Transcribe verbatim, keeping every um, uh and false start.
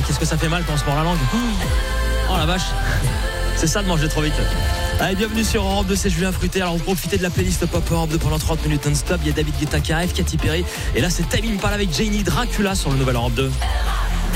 qu'est-ce que ça fait mal quand on se mord la langue. Oh la vache. C'est ça de manger trop vite. Allez, bienvenue sur Europe deux, c'est Julien Fruté. Alors, vous profitez de la playlist Pop Europe deux pendant trente minutes non-stop. Il y a David Guetta qui arrive, Katy Perry. Et là, c'est Tame Impala avec Janie Dracula sur le nouvel Europe deux.